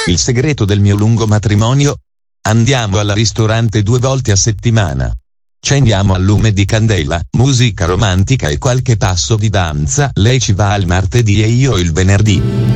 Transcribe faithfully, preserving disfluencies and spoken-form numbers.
Il segreto del mio lungo matrimonio? Andiamo al ristorante due volte a settimana. Cendiamo al lume di candela, musica romantica e qualche passo di danza. Lei ci va il martedì e io il venerdì.